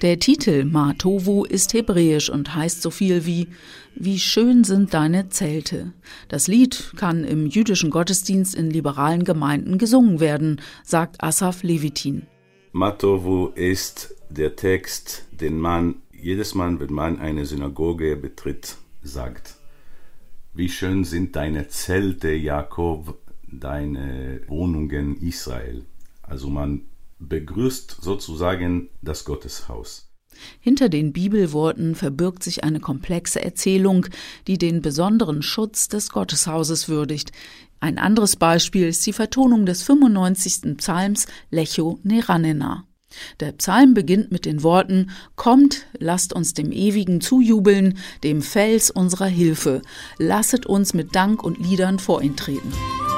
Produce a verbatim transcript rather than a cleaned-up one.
Der Titel Ma Tovu ist hebräisch und heißt so viel wie »Wie schön sind deine Zelte«. Das Lied kann im jüdischen Gottesdienst in liberalen Gemeinden gesungen werden, sagt Asaf Levitin. Ma Tovu ist der Text, den man jedes Mal, wenn man eine Synagoge betritt, sagt. Wie schön sind deine Zelte, Jakob, deine Wohnungen, Israel. Also man begrüßt sozusagen das Gotteshaus. Hinter den Bibelworten verbirgt sich eine komplexe Erzählung, die den besonderen Schutz des Gotteshauses würdigt. Ein anderes Beispiel ist die Vertonung des fünfundneunzigsten Psalms Lecho Neranena. Der Psalm beginnt mit den Worten: »Kommt, lasst uns dem Ewigen zujubeln, dem Fels unserer Hilfe. Lasset uns mit Dank und Liedern vor ihn treten.«